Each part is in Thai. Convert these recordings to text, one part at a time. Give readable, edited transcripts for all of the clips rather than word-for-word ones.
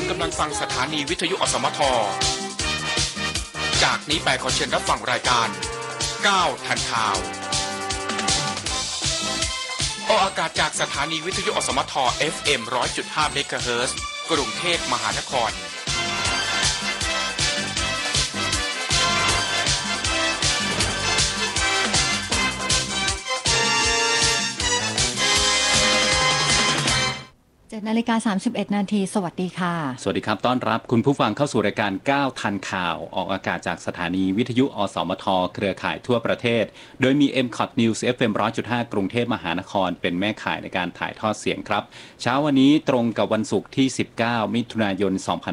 กำลังฟังสถานีวิทยุอสมทจากนี้ไปขอเชิญรับฟังรายการ9ทันข่าวออกอากาศจากสถานีวิทยุอสมท FM 100.5 เมกะเฮิรตซ์กรุงเทพมหานคร 7:31 นาทีสวัสดีค่ะสวัสดีครับต้อนรับคุณผู้ฟังเข้าสู่รายการ9ทันข่าวออกอากาศจากสถานีวิทยุอสมทเครือข่ายทั่วประเทศโดยมี MCOT News FM 100.5 กรุงเทพมหานครเป็นแม่ข่ายในการถ่ายทอดเสียงครับเช้าวันนี้ตรงกับวันศุกร์ที่19มิถุนายน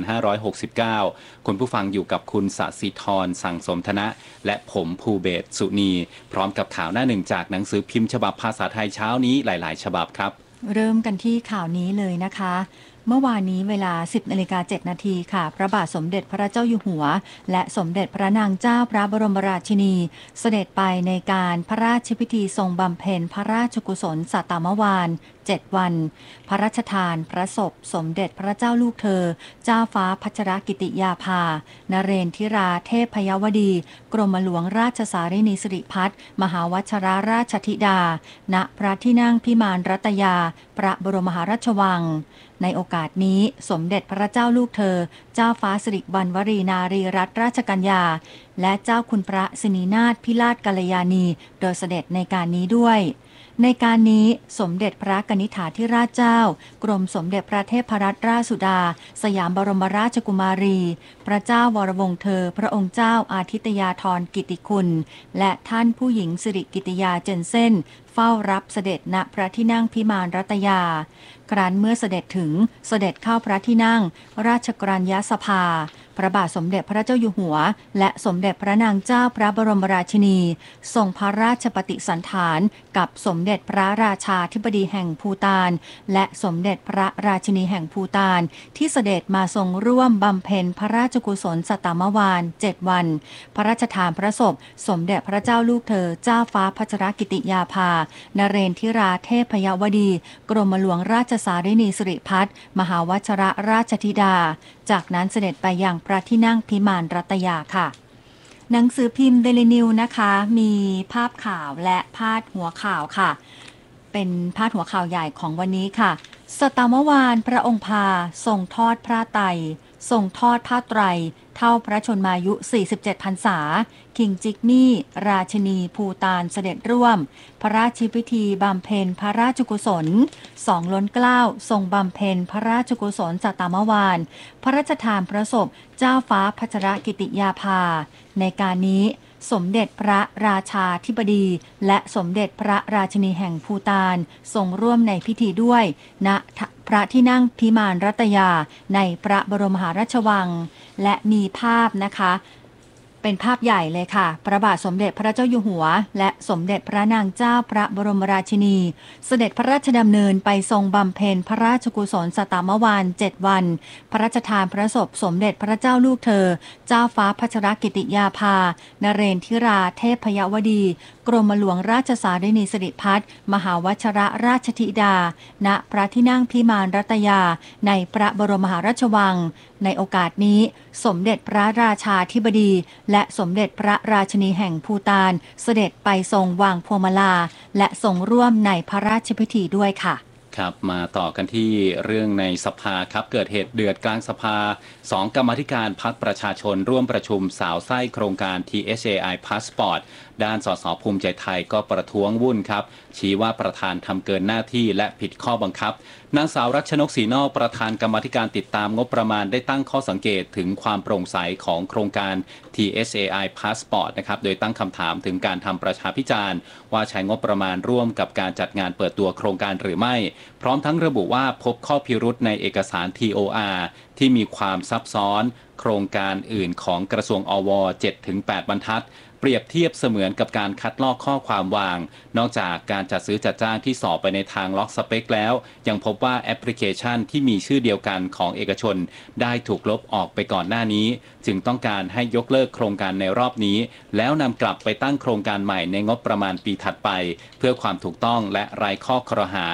2569คุณผู้ฟังอยู่กับคุณสศิธรสั่งสมธนะและผมภูเบศรสุนีพร้อมกับข่าวหน้าหนึ่งจากหนังสือพิมพ์ฉบับภาษาไทยเช้านี้หลายๆฉบับครับเริ่มกันที่ข่าวนี้เลยนะคะเมื่อวานนี้เวลา 10:07 นาทีค่ะพระบาทสมเด็จพระเจ้าอยู่หัวและสมเด็จพระนางเจ้าพระบรมราชินีเสด็จไปในการพระราชพิธีทรงบำเพ็ญพระราชกุศลสัตตมวาล7 วันพระราชทานพระศพสมเด็จพระเจ้าลูกเธอเจ้าฟ้าพัชรกิติยาภานเรนทิราเทพพยวดีกรมหลวงราชสารินีสิริพัฒน์มหาวชิรราชธิดาณพระที่นั่งพิมานรัตยาพระบรมมหาราชวังในโอกาสนี้สมเด็จพระเจ้าลูกเธอเจ้าฟ้าสิริวัณวรีนารีรัตนราชกัญญาและเจ้าคุณพระสินีนาถพิราชกัลยาณีโดยเสด็จในการนี้ด้วยในการนี้สมเด็จพระกนิษฐาธิราชเจ้ากรมสมเด็จพระเทพรัตนราชสุดาสยามบรมราชกุมารีพระเจ้าวรวงศ์เธอพระองค์เจ้าอาทิตยาธรกิติคุณและท่านผู้หญิงสิริกิติยาเจนเซ่นเฝ้ารับเสด็จณพระที่นั่งพิมานรัตยาครั้นเมื่อเสด็จถึงเสด็จเข้าพระที่นั่งราชกรัญญสภาพระบาทสมเด็จพระเจ้าอยู่หัวและสมเด็จพระนางเจ้าพระบรมราชินีทรงพระราชปฏิสันถานกับสมเด็จพระราชาธิบดีแห่งภูฏานและสมเด็จพระราชินีแห่งภูฏานที่เสด็จมาทรงร่วมบำเพ็ญพระราชกุศลสัตตมวาล7 วันพระราชทานพระศพสมเด็จพระเจ้าลูกเธอเจ้าฟ้าพัชรกิติยาภานเรนทิราเทพพยวดีกรมหลวงราชสารินีสิริพัฒน์มหาวชิรราชธิดาจากนั้นเสด็จไปยังพระที่นั่งพิมานรัตยาค่ะหนังสือพิมพ์เดลินิวนะคะมีภาพข่าวและพาดหัวข่าวค่ะเป็นพาดหัวข่าวใหญ่ของวันนี้ค่ะสัตตมวาลพระองค์พาทรงทอดพระไตรทรงทอดผ้าไตรเท่าพระชนมายุ47 พรรษาคิงจิกมี่ราชินีภูฏานเสด็จร่วมพระราชพิธีบำเพ็ญพระราชกุศล2 ล้นเกล้าทรงบำเพ็ญพระราชกุศลสัตตมวาลพระราชทานพระศพเจ้าฟ้าพัชรกิติยาภาในการนี้สมเด็จพระราชาธิบดีและสมเด็จพระราชินีแห่งภูฏานทรงร่วมในพิธีด้วยณพระที่นั่งพิมานรัตยาในพระบรมมหาราชวังและมีภาพนะคะเป็นภาพใหญ่เลยค่ะพระบาทสมเด็จพระเจ้าอยู่หัวและสมเด็จพระนางเจ้าพระบรมราชินีเสด็จพระราชดำเนินไปทรงบำเพ็ญพระราชกุศลสัตตมวาล7 วันพระราชทานพระศพสมเด็จพระเจ้าลูกเธอเจ้าฟ้าพัชรกิติยาภานเรนทิราเทพพยวดีกรมหลวงราชสารินีสิริพัฒน์มหาวชิรราชธิดาณพระที่นั่งพิมานรัตยาในพระบรมมหาราชวังในโอกาสนี้สมเด็จพระราชาธิบดีและสมเด็จพระราชินีแห่งภูฏานเสด็จไปทรงวางพวงมาลาและทรงร่วมในพระราชพิธีด้วยค่ะครับมาต่อกันที่เรื่องในสภาครับเกิดเหตุเดือดกลางสภา2 กรรมาธิการพรรคประชาชนร่วมประชุมสาวไส้โครงการ TSAI Passport ด้านสสภูมิใจไทยก็ประท้วงวุ่นครับชี้ว่าประธานทำเกินหน้าที่และผิดข้อบังคับนางสาวรัชนกศรีนอกประธานกรรมาธิการติดตามงบประมาณได้ตั้งข้อสังเกตถึงความโปร่งใสของโครงการ TSAI Passport นะครับโดยตั้งคำถามถึงการทำประชาพิจารณ์ว่าใช้งบประมาณร่วมกับการจัดงานเปิดตัวโครงการหรือไม่พร้อมทั้งระบุว่าพบข้อพิรุธในเอกสาร TOR ที่มีความซับซ้อนโครงการอื่นของกระทรวงอว 7-8 บรรทัดเปรียบเทียบเสมือนกับการคัดลอกข้อความวางนอกจากการจัดซื้อจัดจ้างที่สอบไปในทางล็อกสเปคแล้วยังพบว่าแอปพลิเคชันที่มีชื่อเดียวกันของเอกชนได้ถูกลบออกไปก่อนหน้านี้จึงต้องการให้ยกเลิกโครงการในรอบนี้แล้วนำกลับไปตั้งโครงการใหม่ในงบประมาณปีถัดไปเพื่อความถูกต้องและไร้ข้อครหา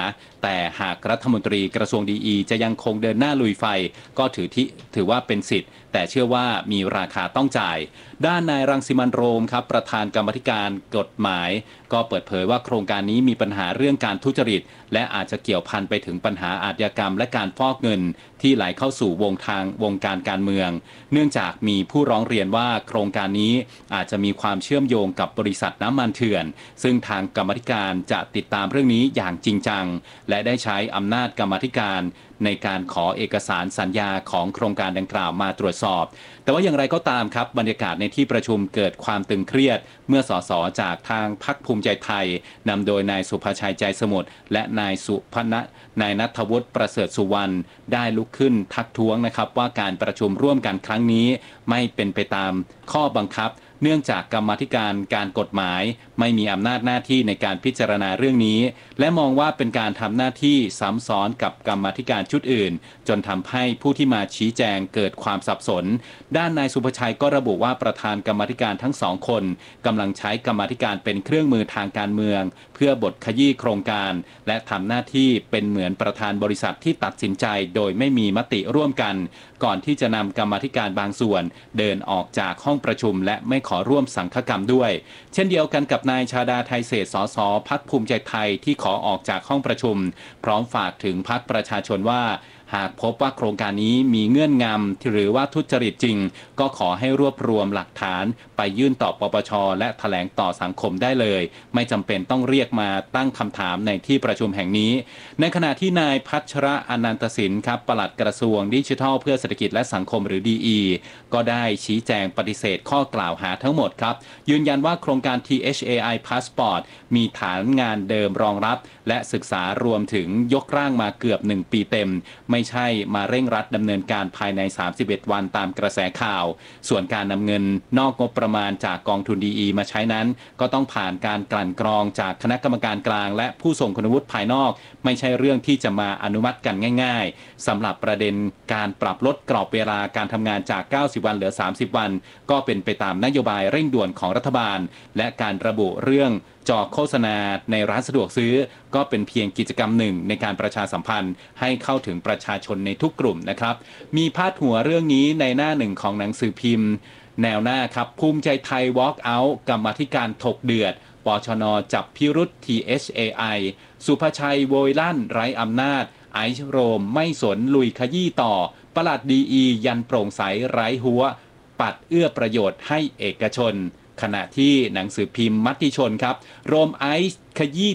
แต่หากรัฐมนตรีกระทรวงดีจะยังคงเดินหน้าลุยไฟก็ถือว่าเป็นสิทธิ์แต่เชื่อว่ามีราคาต้องจ่ายด้านนายรังสิมันต์โรมครับประธานกรรมาธิการกฎหมายก็เปิดเผยว่าโครงการนี้มีปัญหาเรื่องการทุจริตและอาจจะเกี่ยวพันไปถึงปัญหาอาชญากรรมและการฟอกเงินที่ไหลเข้าสู่วงการการเมืองเนื่องจากมีผู้ร้องเรียนว่าโครงการนี้อาจจะมีความเชื่อมโยงกับบริษัทน้ำมันเถื่อนซึ่งทางกรรมาธิการจะติดตามเรื่องนี้อย่างจริงจังและได้ใช้อำนาจกรรมาธิการในการขอเอกสารสัญญาของโครงการดังกล่าวมาตรวจสอบแต่ว่าอย่างไรก็ตามครับบรรยากาศในที่ประชุมเกิดความตึงเครียดเมื่อสสจากทางพรรคภูมิใจไทยนำโดยนายสุภชัยใจสมุทรและนายณัฐวุฒิประเสริฐสุวรรณได้ลุกขึ้นทักท้วงนะครับว่าการประชุมร่วมกันครั้งนี้ไม่เป็นไปตามข้อบังคับเนื่องจากกรรมาธิการการกฎหมายไม่มีอำนาจหน้าที่ในการพิจารณาเรื่องนี้และมองว่าเป็นการทำหน้าที่ซ้ำซ้อนกับกรรมาธิการชุดอื่นจนทำให้ผู้ที่มาชี้แจงเกิดความสับสนด้านนายสุภชัยก็ระบุว่าประธานกรรมาธิการทั้งสองคนกำลังใช้กรรมาธิการเป็นเครื่องมือทางการเมืองเพื่อบดขยี้โครงการและทำหน้าที่เป็นเหมือนประธานบริษัทที่ตัดสินใจโดยไม่มีมติร่วมกันก่อนที่จะนำกรรมาธิการบางส่วนเดินออกจากห้องประชุมและไม่ขอร่วมสังฆกรรมด้วยเช่นเดียวกันกับนายชาดาไทเศษสสพรรคภูมิใจไทยที่ขอออกจากห้องประชุมพร้อมฝากถึงพรรคประชาชนว่าหากพบว่าโครงการนี้มีเงื่อนงำหรือว่าทุจริตจริงก็ขอให้รวบรวมหลักฐานไปยื่นต่อปปชและแถลงต่อสังคมได้เลยไม่จำเป็นต้องเรียกมาตั้งคำถามในที่ประชุมแห่งนี้ในขณะที่นายพัชระอนันตสินครับปลัดกระทรวงดิจิทัลเพื่อเศรษฐกิจและสังคมหรือ DE ก็ได้ชี้แจงปฏิเสธข้อกล่าวหาทั้งหมดครับยืนยันว่าโครงการ THAI Passport มีฐานงานเดิมรองรับและศึกษารวมถึงยกร่างมาเกือบ1ปีเต็มไม่ใช่มาเร่งรัดดำเนินการภายใน31วันตามกระแสข่าวส่วนการนำเงินนอกงบประมาณจากกองทุน DE มาใช้นั้นก็ต้องผ่านการกลั่นกรองจากคณะกรรมการกลางและผู้ทรงคุณวุฒิภายนอกไม่ใช่เรื่องที่จะมาอนุมัติกันง่ายๆสำหรับประเด็นการปรับลดกรอบเวลาการทำงานจาก90วันเหลือ30วันก็เป็นไปตามนโยบายเร่งด่วนของรัฐบาลและการระบุเรื่องจอโฆษณาในร้านสะดวกซื้อก็เป็นเพียงกิจกรรมหนึ่งในการประชาสัมพันธ์ให้เข้าถึงประชาชนในทุกกลุ่มนะครับมีพาดหัวเรื่องนี้ในหน้าหนึ่งของหนังสือพิมพ์แนวหน้าครับภูมิใจไทย walk out กรรมาธิการถกเดือดปชน.จับพิรุธ THAI สุภชัยโวยลั่นไร้อำนาจไอซ์โรมไม่สนลุยขยี้ต่อปลัดDEยันโปร่งใสไร้หัวปัดเอื้อประโยชน์ให้เอกชนขณะที่หนังสือพิมพ์มติชนครับโรมไอซ์ขยี้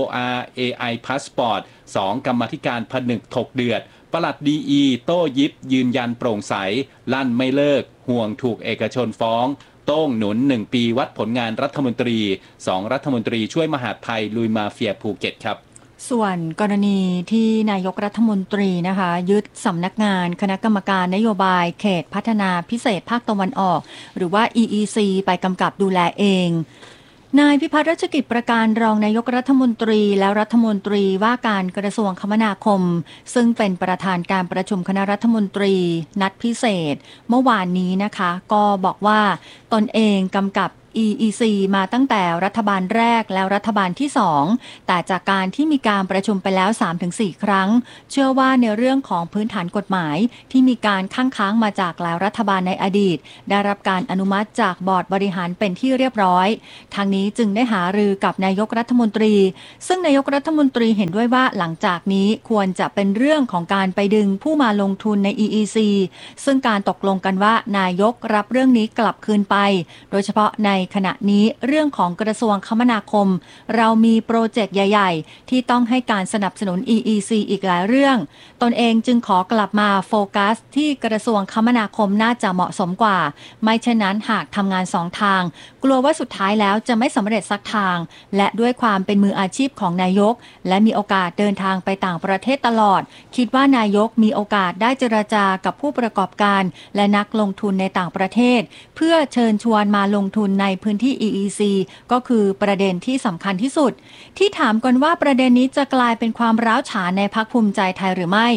TORAI Passport 2 กรรมาธิการผนึกถกเดือดปลัดDEโต้ยิบยืนยันโปร่งใสลั่นไม่เลิกห่วงถูกเอกชนฟ้องโต้งหนุน1ปีวัดผลงานรัฐมนตรี2รัฐมนตรีช่วยมหาดไทยลุยมาเฟียภูเก็ตครับส่วนกรณีที่นายกรัฐมนตรีนะคะยึดสำนักงานคณะกรรมการนโยบายเขตพัฒนาพิเศษภาคตะวันออกหรือว่า EEC ไปกำกับดูแลเองนายพิพัฒน์รัชกิจประการรองนายกรัฐมนตรีและรัฐมนตรีว่าการกระทรวงคมนาคมซึ่งเป็นประธานการประชุมคณะรัฐมนตรีนัดพิเศษเมื่อวานนี้นะคะก็บอกว่าตนเองกำกับEEC มาตั้งแต่รัฐบาลแรกแล้วรัฐบาลที่2แต่จากการที่มีการประชุมไปแล้ว 3-4 ครั้งเชื่อว่าในเรื่องของพื้นฐานกฎหมายที่มีการค้างมาจากหลายรัฐบาลในอดีตได้รับการอนุมัติจากบอร์ดบริหารเป็นที่เรียบร้อยทางนี้จึงได้หารือกับนายกรัฐมนตรีซึ่งนายกรัฐมนตรีเห็นด้วยว่าหลังจากนี้ควรจะเป็นเรื่องของการไปดึงผู้มาลงทุนใน EEC ซึ่งการตกลงกันว่านายกรับเรื่องนี้กลับคืนไปโดยเฉพาะในขณะนี้เรื่องของกระทรวงคมนาคมเรามีโปรเจกต์ใหญ่ๆที่ต้องให้การสนับสนุน EEC อีกหลายเรื่องตนเองจึงขอกลับมาโฟกัสที่กระทรวงคมนาคมน่าจะเหมาะสมกว่าไม่เช่นนั้นหากทำงาน2ทางกลัวว่าสุดท้ายแล้วจะไม่สำเร็จสักทางและด้วยความเป็นมืออาชีพของนายกและมีโอกาสเดินทางไปต่างประเทศตลอดคิดว่านายกมีโอกาสได้เจรจากับผู้ประกอบการและนักลงทุนในต่างประเทศเพื่อเชิญชวนมาลงทุนในพื้นที่ EEC ก็คือประเด็นที่สำคัญที่สุดที่ถามกันว่าประเด็นนี้จะกลายเป็นความร้าวฉานในพรรคภูมิใจไทยหรือไม่ผ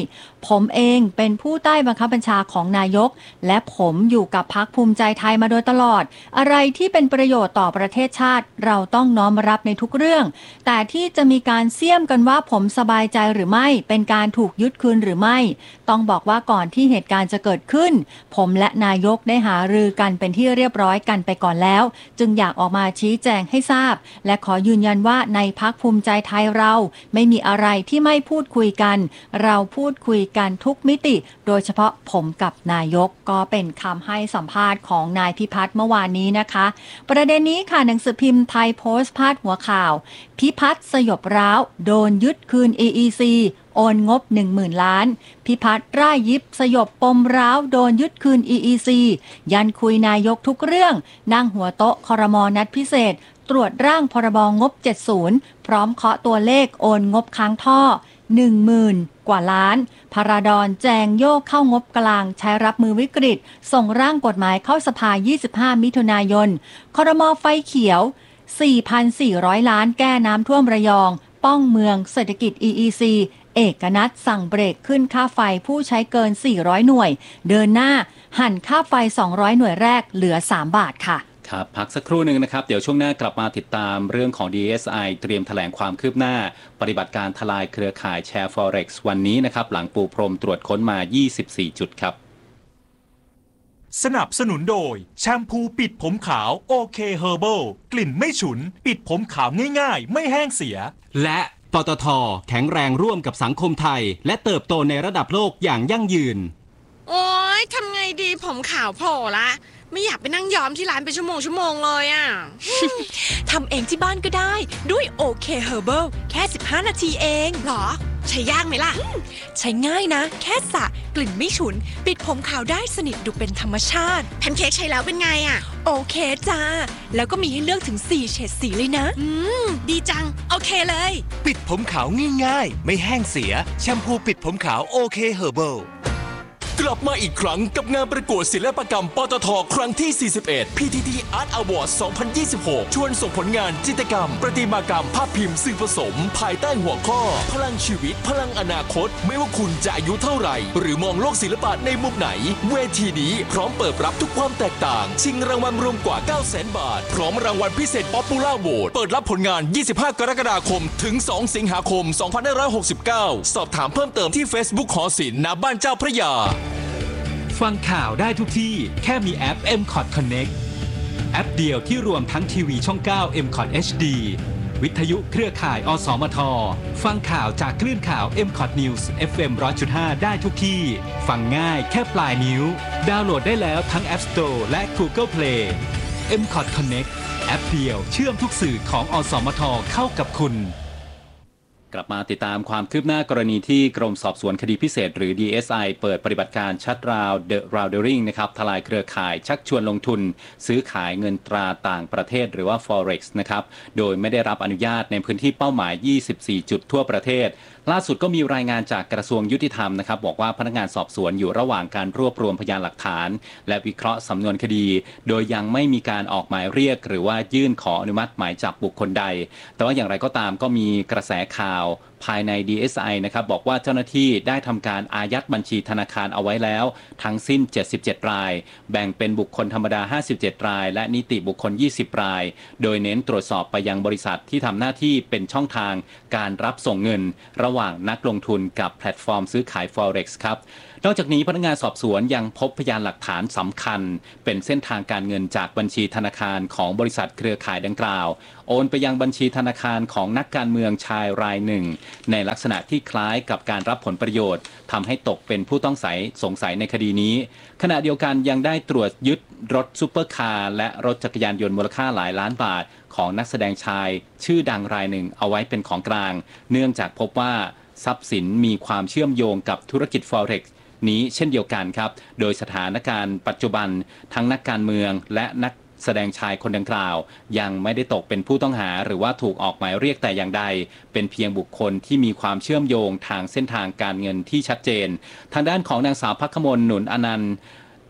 ผมเองเป็นผู้ใต้บังคับบัญชาของนายกและผมอยู่กับพรรคภูมิใจไทยมาโดยตลอดอะไรที่เป็นประโยชน์ต่อประเทศชาติเราต้องน้อมรับในทุกเรื่องแต่ที่จะมีการเสี่ยมกันว่าผมสบายใจหรือไม่เป็นการถูกยึดคืนหรือไม่ต้องบอกว่าก่อนที่เหตุการณ์จะเกิดขึ้นผมและนายกได้หารือกันเป็นที่เรียบร้อยกันไปก่อนแล้วจึงอยากออกมาชี้แจงให้ทราบและขอยืนยันว่าในพรรคภูมิใจไทยเราไม่มีอะไรที่ไม่พูดคุยกันเราพูดคุยกันทุกมิติโดยเฉพาะผมกับนายกก็เป็นคำให้สัมภาษณ์ของนายพิพัฒน์เมื่อวานนี้นะคะประเด็นนี้ค่ะหนังสือพิมพ์ไทยโพสต์พาดหัวข่าวพิพัฒน์สยบร้าวโดนยึดคืน EEC โอนงบ 10,000 ล้านพิพัฒน์ร่ายยิบสยบปมร้าวโดนยึดคืน EEC ยันคุยนายกทุกเรื่องนั่งหัวโต๊ะครม.นัดพิเศษตรวจร่างพรบงบ 70 พร้อมเคาะตัวเลขโอนงบค้างท่อ 10,000 กว่าล้านพาราดอนแจงโยกเข้างบกลางใช้รับมือวิกฤตส่งร่างกฎหมายเข้าสภา 25 มิถุนายนครม.ไฟเขียว 4,400 ล้านแก้น้ำท่วมระยองป้องเมืองเศรษฐกิจ EEC เอกนัทสั่งเบรกขึ้นค่าไฟผู้ใช้เกิน 400 หน่วยเดินหน้าหั่นค่าไฟ 200 หน่วยแรกเหลือ 3 บาทค่ะครับพักสักครู่หนึ่งนะครับเดี๋ยวช่วงหน้ากลับมาติดตามเรื่องของ DSI เตรียมแถลงความคืบหน้าปฏิบัติการทลายเครือข่ายแชร์ Forex วันนี้นะครับหลังปูพรมตรวจค้นมา 24 จุดครับสนับสนุนโดยแชมพูปิดผมขาวโอเคเฮอร์เบิลกลิ่นไม่ฉุนปิดผมขาวง่ายๆไม่แห้งเสียและปตท.แข็งแรงร่วมกับสังคมไทยและเติบโตในระดับโลกอย่างยั่งยืนโอ๊ยทำไงดีผมขาวโผล่ละไม่อยากไปนั่งย้อมที่ร้านเป็นชั่วโมงเลยอ่ะทำเองที่บ้านก็ได้ด้วยโอเคเฮอร์เบิลแค่15 นาทีเองหรอใช้ยากไหมล่ะใช้ง่ายนะแค่สระกลิ่นไม่ฉุนปิดผมขาวได้สนิทดูเป็นธรรมชาติแพนเค้กใช้แล้วเป็นไงอ่ะโอเคจ้าแล้วก็มีให้เลือกถึง4เฉดสีเลยนะดีจังโอเคเลยปิดผมขาวง่ายๆไม่แห้งเสียแชมพูปิดผมขาวโอเคเฮอร์เบิลกลับมาอีกครั้งกับงานประกวดศิลปกรรมปตทครั้งที่ 41 PTT Art Award 2026 ชวนส่งผลงานจิตรกรรมประติมากรรมภาพพิมพ์สื่อผสมภายใต้หัวข้อพลังชีวิตพลังอนาคตไม่ว่าคุณจะอายุเท่าไหร่หรือมองโลกศิลปะในมุมไหนเวทีนี้พร้อมเปิดรับทุกความแตกต่างชิงรางวัลรวมกว่า 900,000 บาทพร้อมรางวัลพิเศษ Popular Vote เปิดรับผลงาน 25 กรกฎาคมถึง 2 สิงหาคม 2569 สอบถามเพิ่มเติมที่ Facebook หอศิลป์ณบ้านเจ้าพระยาฟังข่าวได้ทุกที่แค่มีแอป MCOT Connect แอปเดียวที่รวมทั้งทีวีช่อง 9 MCOT HD วิทยุเครือข่ายอสมทฟังข่าวจากคลื่นข่าว MCOT News FM 100.5 ได้ทุกที่ฟังง่ายแค่ปลายนิ้วดาวน์โหลดได้แล้วทั้ง App Store และ Google Play MCOT Connect แอปเดียวเชื่อมทุกสื่อของอสมทเข้ากับคุณกลับมาติดตามความคืบหน้ากรณีที่กรมสอบสวนคดีพิเศษหรือ DSI เปิดปฏิบัติการชัดราว The Roundering นะครับทลายเครือข่ายชักชวนลงทุนซื้อขายเงินตราต่างประเทศหรือว่า Forex นะครับโดยไม่ได้รับอนุญาตในพื้นที่เป้าหมาย 24 จุดทั่วประเทศล่าสุดก็มีรายงานจากกระทรวงยุติธรรมนะครับบอกว่าพนักงานสอบสวนอยู่ระหว่างการรวบรวมพยานหลักฐานและวิเคราะห์สำนวนคดีโดยยังไม่มีการออกหมายเรียกหรือว่ายื่นขออนุมัติหมายจับบุคคลใดแต่ว่าอย่างไรก็ตามก็มีกระแสข่าวภายใน DSI นะครับบอกว่าเจ้าหน้าที่ได้ทำการอายัดบัญชีธนาคารเอาไว้แล้วทั้งสิ้น77รายแบ่งเป็นบุคคลธรรมดา57รายและนิติบุคคล20รายโดยเน้นตรวจสอบไปยังบริษัทที่ทำหน้าที่เป็นช่องทางการรับส่งเงินระหว่างนักลงทุนกับแพลตฟอร์มซื้อขาย Forex ครับนอกจากนี้พนักงานสอบสวนยังพบพยานหลักฐานสำคัญเป็นเส้นทางการเงินจากบัญชีธนาคารของบริษัทเครือข่ายดังกล่าวโอนไปยังบัญชีธนาคารของนักการเมืองชายรายหนึ่งในลักษณะที่คล้ายกับการรับผลประโยชน์ทำให้ตกเป็นผู้ต้องสงสัยในคดีนี้ขณะเดียวกันยังได้ตรวจยึดรถซุปเปอร์คาร์และรถจักรยานยนต์มูลค่าหลายล้านบาทของนักแสดงชายชื่อดังรายหนึ่งเอาไว้เป็นของกลางเนื่องจากพบว่าทรัพย์สินมีความเชื่อมโยงกับธุรกิจ Forex นี้เช่นเดียวกันครับโดยสถานการณ์ปัจจุบันทั้งนักการเมืองและนักแสดงชายคนดังกล่าวยังไม่ได้ตกเป็นผู้ต้องหาหรือว่าถูกออกหมายเรียกแต่อย่างใดเป็นเพียงบุคคลที่มีความเชื่อมโยงทางเส้นทางการเงินที่ชัดเจนทางด้านของนางสาวภัคมลหนุนอนันต์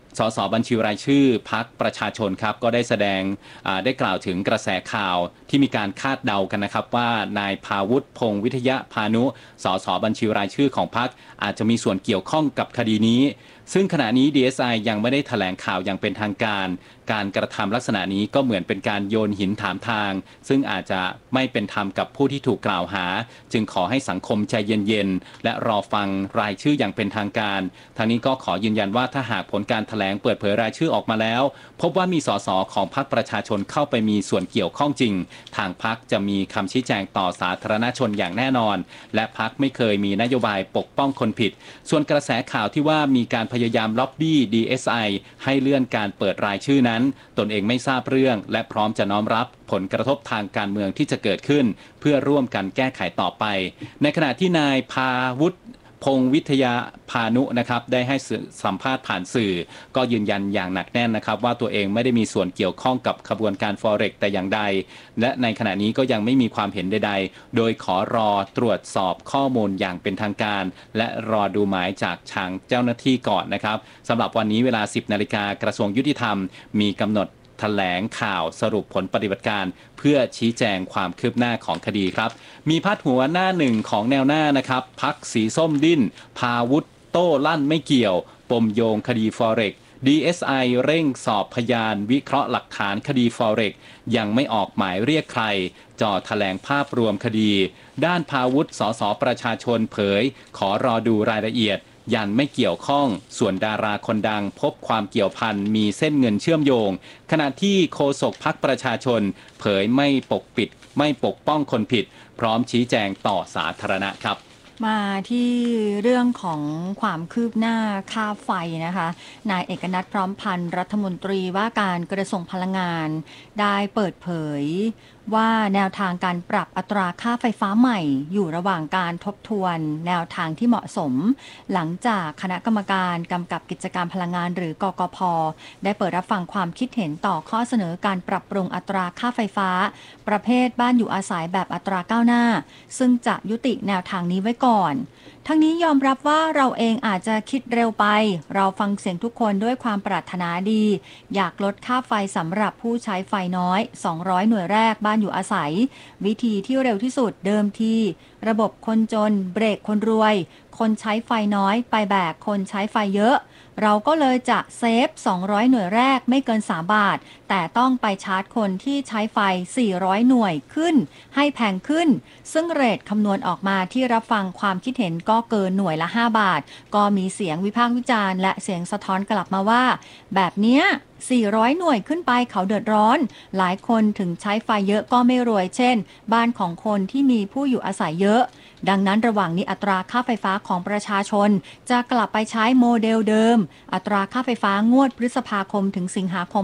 สสบัญชีรายชื่อพรรคประชาชนครับก็ได้ได้กล่าวถึงกระแสข่าวที่มีการคาดเดากันนะครับว่านายภาวุฒิพงษ์วิทยาพานุสสบัญชีรายชื่อของพรรคอาจจะมีส่วนเกี่ยวข้องกับคดีนี้ซึ่งขณะนี้ DSI ยังไม่ได้แถลงข่าวอย่างเป็นทางการการกระทำลักษณะนี้ก็เหมือนเป็นการโยนหินถามทางซึ่งอาจจะไม่เป็นธรรมกับผู้ที่ถูกกล่าวหาจึงขอให้สังคมใจเย็นๆและรอฟังรายชื่ออย่างเป็นทางการทางนี้ก็ขอยืนยันว่าถ้าหากผลการแถลงเปิดเผยรายชื่อออกมาแล้วพบว่ามีสสของพรรคประชาชนเข้าไปมีส่วนเกี่ยวข้องจริงทางพรรคจะมีคำชี้แจงต่อสาธารณชนอย่างแน่นอนและพรรคไม่เคยมีนโยบายปกป้องคนผิดส่วนกระแสข่าวที่ว่ามีการพยายามล็อบบี้ DSI ให้เลื่อนการเปิดรายชื่อนั้นตนเองไม่ทราบเรื่องและพร้อมจะน้อมรับผลกระทบทางการเมืองที่จะเกิดขึ้นเพื่อร่วมกันแก้ไขต่อไปในขณะที่นายภาวุฒิพงษ์วิทยาพานุนะครับได้ให้สัมภาษณ์ผ่านสื่อก็ยืนยันอย่างหนักแน่นนะครับว่าตัวเองไม่ได้มีส่วนเกี่ยวข้องกับขบวนการ Forex แต่อย่างใดและในขณะนี้ก็ยังไม่มีความเห็นใดๆโดยขอรอตรวจสอบข้อมูลอย่างเป็นทางการและรอดูหมายจากทางเจ้าหน้าที่ก่อนนะครับสำหรับวันนี้เวลา 10 นาฬิกากระทรวงยุติธรรมมีกำหนดแถลงข่าวสรุปผลปฏิบัติการเพื่อชี้แจงความคืบหน้าของคดีครับมีพาดหัวหน้าหนึ่งของแนวหน้านะครับพรรคสีส้มดิ้นภาวุฒิโต้ลั่นไม่เกี่ยวปมโยงคดี Forex DSI เร่งสอบพยานวิเคราะห์หลักฐานคดี Forex ยังไม่ออกหมายเรียกใครจ่อแถลงภาพรวมคดีด้านภาวุฒิสสประชาชนเผยขอรอดูรายละเอียดยันไม่เกี่ยวข้องส่วนดาราคนดังพบความเกี่ยวพันมีเส้นเงินเชื่อมโยงขณะที่โฆษกพรรคประชาชนเผยไม่ปกปิดไม่ปกป้องคนผิดพร้อมชี้แจงต่อสาธารณะครับมาที่เรื่องของความคืบหน้าค่าไฟนะคะนายเอกนัทพร้อมพันธ์รัฐมนตรีว่าการกระทรวงพลังงานได้เปิดเผยว่าแนวทางการปรับอัตราค่าไฟฟ้าใหม่อยู่ระหว่างการทบทวนแนวทางที่เหมาะสมหลังจากคณะกรรมการกำกับกิจการพลังงานหรือกกพ.ได้เปิดรับฟังความคิดเห็นต่อข้อเสนอการปรับปรุงอัตราค่าไฟฟ้าประเภทบ้านอยู่อาศัยแบบอัตราก้าวหน้าซึ่งจะยุติแนวทางนี้ไว้ก่อนทั้งนี้ยอมรับว่าเราเองอาจจะคิดเร็วไปเราฟังเสียงทุกคนด้วยความปรารถนาดีอยากลดค่าไฟสำหรับผู้ใช้ไฟน้อย200หน่วยแรกบ้านอยู่อาศัยวิธีที่เร็วที่สุดเดิมทีระบบคนจนเบรกคนรวยคนใช้ไฟน้อยไปแบกคนใช้ไฟเยอะเราก็เลยจะเซฟ200หน่วยแรกไม่เกิน3บาทแต่ต้องไปชาร์จคนที่ใช้ไฟ400หน่วยขึ้นให้แพงขึ้นซึ่งเรทคำนวณออกมาที่รับฟังความคิดเห็นก็เกินหน่วยละ5บาทก็มีเสียงวิพากษ์วิจารณ์และเสียงสะท้อนกลับมาว่าแบบเนี้ย400หน่วยขึ้นไปเขาเดือดร้อนหลายคนถึงใช้ไฟเยอะก็ไม่รวยเช่นบ้านของคนที่มีผู้อยู่อาศัยเยอะดังนั้นระหว่างนี้อัตราค่าไฟฟ้าของประชาชนจะกลับไปใช้โมเดลเดิมอัตราค่าไฟฟ้างวดพฤษภาคมถึงสิงหาคม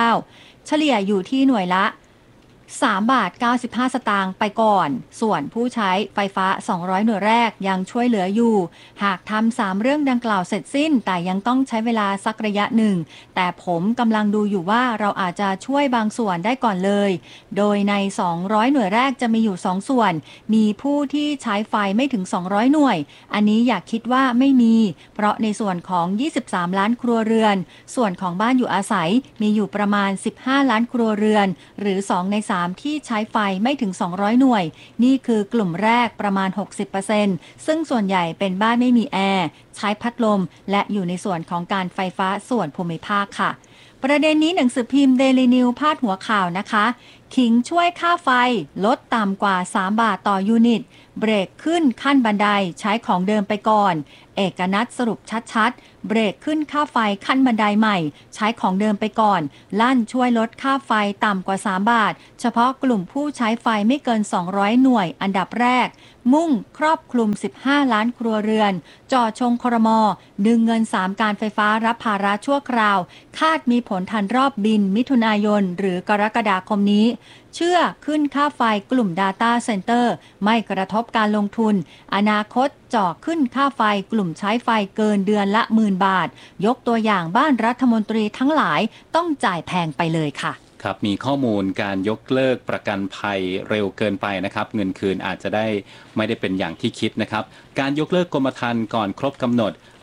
69เฉลี่ยอยู่ที่หน่วยละ3 บาท 95 สตางค์ไปก่อนส่วนผู้ใช้ไฟฟ้า200หน่วยแรกยังช่วยเหลืออยู่หากทำ3เรื่องดังกล่าวเสร็จสิ้นแต่ยังต้องใช้เวลาสักระยะหนึ่งแต่ผมกำลังดูอยู่ว่าเราอาจจะช่วยบางส่วนได้ก่อนเลยโดยใน200หน่วยแรกจะมีอยู่2ส่วนมีผู้ที่ใช้ไฟไม่ถึง200หน่วยอันนี้อยากคิดว่าไม่มีเพราะในส่วนของ23ล้านครัวเรือนส่วนของบ้านอยู่อาศัยมีอยู่ประมาณ15ล้านครัวเรือนหรือ2ใน3ที่ใช้ไฟไม่ถึง200หน่วยนี่คือกลุ่มแรกประมาณ 60% ซึ่งส่วนใหญ่เป็นบ้านไม่มีแอร์ใช้พัดลมและอยู่ในส่วนของการไฟฟ้าส่วนภูมิภาคค่ะประเด็นนี้หนังสือพิมพ์ Daily News พาดหัวข่าวนะคะขิงช่วยค่าไฟลดต่ำกว่า3บาทต่อยูนิตเบรกขึ้นขั้นบันไดใช้ของเดิมไปก่อนเอกนัทสรุปชัดๆเบรกขึ้นค่าไฟขั้นบันไดใหม่ใช้ของเดิมไปก่อนลั่นช่วยลดค่าไฟต่ำกว่า3บาทเฉพาะกลุ่มผู้ใช้ไฟไม่เกิน200หน่วยอันดับแรกมุ่งครอบคลุม15ล้านครัวเรือนจ่อชงครม.ดึงเงิน3การไฟฟ้ารับภาระชั่วคราวคาดมีผลทันรอบบินมิถุนายนหรือกรกฎาคมนี้เชื่อขึ้นค่าไฟกลุ่ม Data Center ไม่กระทบการลงทุนอนาคตจ่อขึ้นค่าไฟกลุ่มใช้ไฟเกินเดือนละ10,000 บาทยกตัวอย่างบ้านรัฐมนตรีทั้งหลายต้องจ่ายแพงไปเลยค่ะครับมีข้อมูลการยกเลิกประกันภัยเร็วเกินไปนะครับเงินคืนอาจจะไม่ได้เป็นอย่างที่คิดนะครับการยกเลิกกรมธรรม์ก่อนครบกำหนด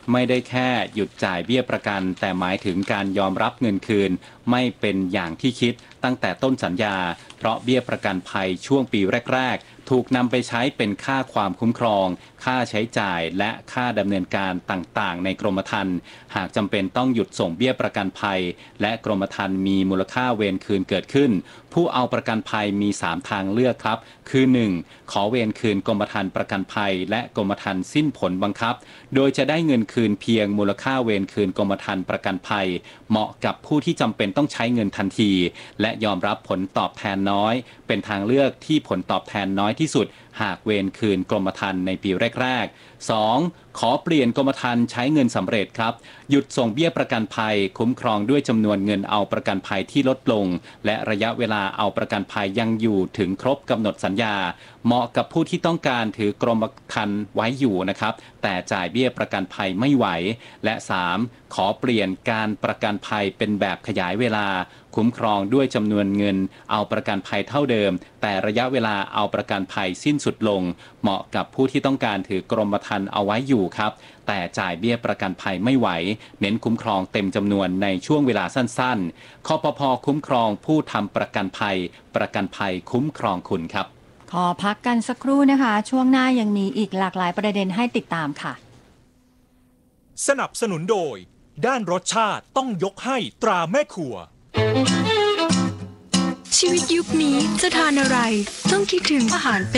ไม่ได้แค่หยุดจ่ายเบี้ยประกันแต่หมายถึงการยอมรับเงินคืนไม่เป็นอย่างที่คิดตั้งแต่ต้นสัญญาเพราะเบี้ยประกันภัยช่วงปีแรกๆถูกนำไปใช้เป็นค่าความคุ้มครองค่าใช้จ่ายและค่าดำเนินการต่างๆในกรมธรรม์หากจำเป็นต้องหยุดส่งเบี้ยประกันภัยและกรมธรรม์มีมูลค่าเวรคืนเกิดขึ้นผู้เอาประกันภัยมี3ทางเลือกครับคือ 1. ขอเวรคืนกรมธรรม์ประกันภัยและกรมธรรม์สิ้นผลบังคับโดยจะได้เงินคืนเพียงมูลค่าเวรคืนกรมธรรม์ประกันภัยเหมาะกับผู้ที่จำเป็นต้องใช้เงินทันทีและยอมรับผลตอบแทนน้อยเป็นทางเลือกที่ผลตอบแทนน้อยที่สุดหากเวรคืนกรมธรรม์ในปีแรกๆ 2. ขอเปลี่ยนกรมธรรม์ใช้เงินสำเร็จครับหยุดส่งเบี้ยประกันภัยคุ้มครองด้วยจำนวนเงินเอาประกันภัยที่ลดลงและระยะเวลาเอาประกันภัยยังอยู่ถึงครบกำหนดสัญญาเหมาะกับผู้ที่ต้องการถือกรมธรรม์ไว้อยู่นะครับแต่จ่ายเบี้ยประกันภัยไม่ไหวและ 3. ขอเปลี่ยนการประกันภัยเป็นแบบขยายเวลาคุ้มครองด้วยจำนวนเงินเอาประกันภัยเท่าเดิมแต่ระยะเวลาเอาประกันภัยสิ้นสุดลงเหมาะกับผู้ที่ต้องการถือกรมธรรม์เอาไว้อยู่ครับแต่จ่ายเบี้ยประกันภัยไม่ไหวเน้นคุ้มครองเต็มจำนวนในช่วงเวลาสั้นๆคปภ.คุ้มครองผู้ทำประกันภัยประกันภัยคุ้มครองคุณครับขอพักกันสักครู่นะคะช่วงหน้ายังมีอีกหลากหลายประเด็นให้ติดตามค่ะสนับสนุนโดยด้านรสชาติต้องยกให้ตราแม่ครัวชีวิตยุคนี้จะทานอะไรต้องคิดถึงอาหารเป็น